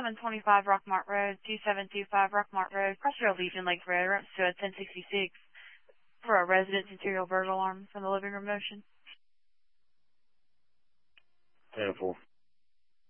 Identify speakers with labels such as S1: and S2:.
S1: 2725 Rockmart Road, 2725 Rockmart Road, Crossrail Legion Lake Road, reference to a 1066 for a residence interior burglar alarm from the living room motion.
S2: 10-4.